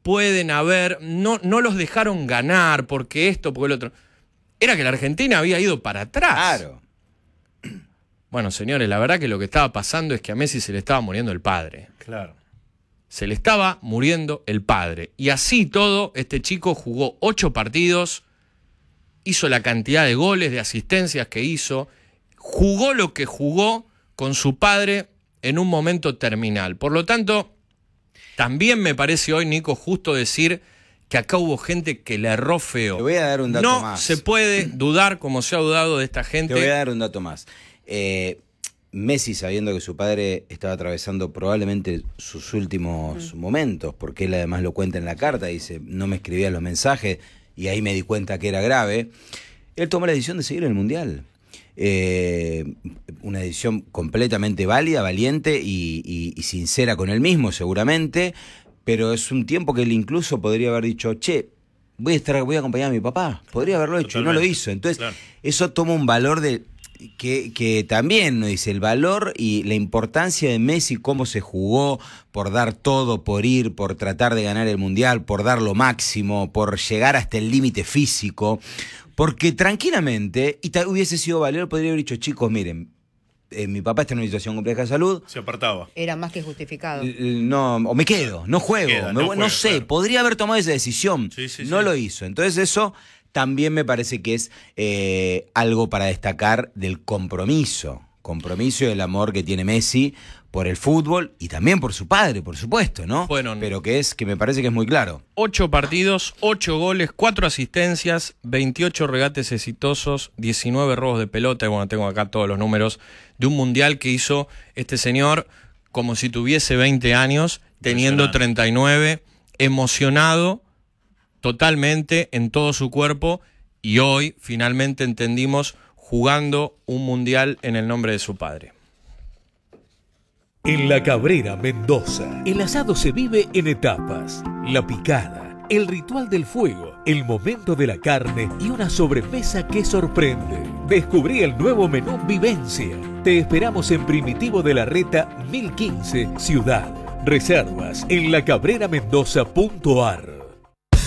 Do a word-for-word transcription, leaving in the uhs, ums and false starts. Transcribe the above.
pueden haber, no, no los dejaron ganar porque esto, porque el otro. Era que la Argentina había ido para atrás. Claro. Bueno, señores, la verdad que lo que estaba pasando es que a Messi se le estaba muriendo el padre. Claro. Se le estaba muriendo el padre. Y así todo, este chico jugó ocho partidos, hizo la cantidad de goles, de asistencias que hizo, jugó lo que jugó con su padre en un momento terminal. Por lo tanto, también me parece hoy, Nico, justo decir que acá hubo gente que le erró feo. Te voy a dar un dato no más. se puede dudar, como se ha dudado de esta gente. Te voy a dar un dato más. Eh, Messi, sabiendo que su padre estaba atravesando probablemente sus últimos mm. momentos, porque él además lo cuenta en la carta, dice, no me escribía los mensajes, y ahí me di cuenta que era grave, él tomó la decisión de seguir el Mundial. Eh, una decisión completamente válida, valiente y, y, y sincera con él mismo, seguramente, pero es un tiempo que él incluso podría haber dicho, che, voy a estar, voy a acompañar a mi papá, podría haberlo hecho, Totalmente. Y no lo hizo. Entonces, claro. Eso toma un valor de... Que, que también nos dice el valor y la importancia de Messi, cómo se jugó por dar todo, por ir, por tratar de ganar el Mundial, por dar lo máximo, por llegar hasta el límite físico, porque tranquilamente, y tal, hubiese sido valor, podría haber dicho, chicos, miren, eh, mi papá está en una situación compleja de salud. Se apartaba. Era más que justificado. No, o me quedo, no juego, Queda, me, no, no juega, sé, claro. Podría haber tomado esa decisión, sí, sí, no sí. lo hizo. Entonces eso también me parece que es eh, algo para destacar del compromiso, compromiso y el amor que tiene Messi por el fútbol y también por su padre, por supuesto, ¿no? Fueron Pero que es que me parece que es muy claro. Ocho partidos, ocho goles, cuatro asistencias, veintiocho regates exitosos, diecinueve robos de pelota, y bueno, tengo acá todos los números de un mundial que hizo este señor como si tuviese veinte años, teniendo treinta y nueve, emocionado totalmente en todo su cuerpo, y hoy finalmente entendimos jugando un mundial en el nombre de su padre. En La Cabrera, Mendoza, el asado se vive en etapas. La picada, el ritual del fuego, el momento de la carne y una sobremesa que sorprende. Descubrí el nuevo menú Vivencia. Te esperamos en Primitivo de la Reta mil quince, Ciudad. Reservas en lacabreramendoza punto ar.